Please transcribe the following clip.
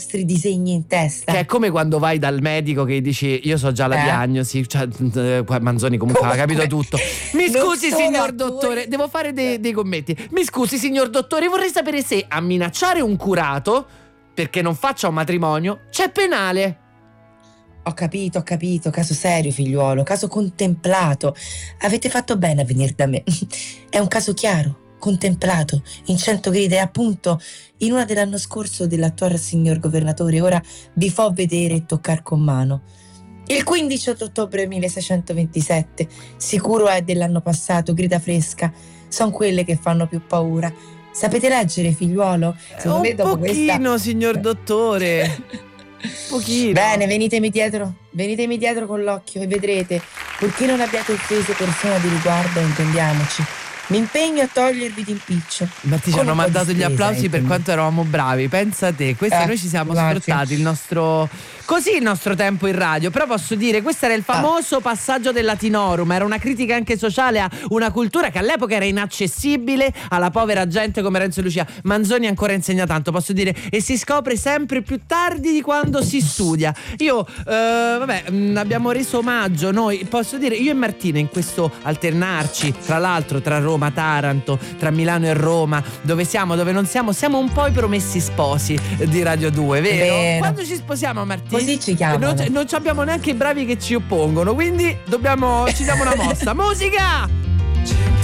disegni in testa. Che è come quando vai dal medico che dici io so già la diagnosi, cioè, Manzoni comunque ha capito tutto. Mi scusi signor dottore, devo fare dei commenti. Mi scusi signor dottore, vorrei sapere se a minacciare un curato perché non faccia un matrimonio c'è penale. Ho capito, caso serio figliuolo, caso contemplato. Avete fatto bene a venire da me. È un caso chiaro, contemplato, in 100 grida e appunto in una dell'anno scorso dell'attuale signor governatore. Ora vi fo vedere e toccar con mano. Il 15 ottobre 1627, sicuro è dell'anno passato, grida fresca, son quelle che fanno più paura. Sapete leggere figliuolo? Secondo me dopo pochino, signor dottore. Pochino. Bene, venitemi dietro con l'occhio e vedrete, purché non abbiate offeso persona di riguardo, intendiamoci. Mi impegno a togliervi d'impiccio. Ma ti ci hanno mandato gli applausi per quanto eravamo bravi. Pensa a te, questa noi ci siamo sfruttati il nostro tempo in radio. Però posso dire, questo era il famoso passaggio del Latinorum. Era una critica anche sociale a una cultura che all'epoca era inaccessibile alla povera gente come Renzo e Lucia. Manzoni ancora insegna tanto, posso dire, e si scopre sempre più tardi di quando si studia. Io abbiamo reso omaggio noi, posso dire, io e Martina in questo alternarci tra l'altro tra Roma, Taranto, tra Milano e Roma, dove siamo, dove non siamo un po' i promessi sposi di Radio 2, vero? Quando ci sposiamo, Martina? Così ci chiamano. Non abbiamo neanche i bravi che ci oppongono, quindi ci diamo una mossa. Musica!